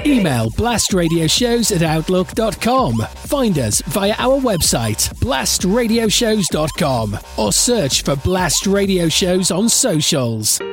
Email blastradioshows@outlook.com. Find us via our website, blastradioshows.com, or search for Blast Radio Shows on socials.